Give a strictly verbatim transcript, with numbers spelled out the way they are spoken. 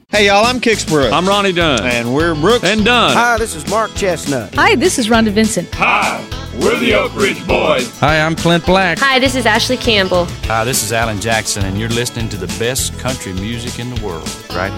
Hey, y'all, I'm Kix Brooks. I'm Ronnie Dunn. And we're Brooks and Dunn. Hi, this is Mark Chestnut. Hi, this is Rhonda Vincent. Hi, we're the Oak Ridge Boys. Hi, I'm Clint Black. Hi, this is Ashley Campbell. Hi, this is Alan Jackson, and you're listening to the best country music in the world right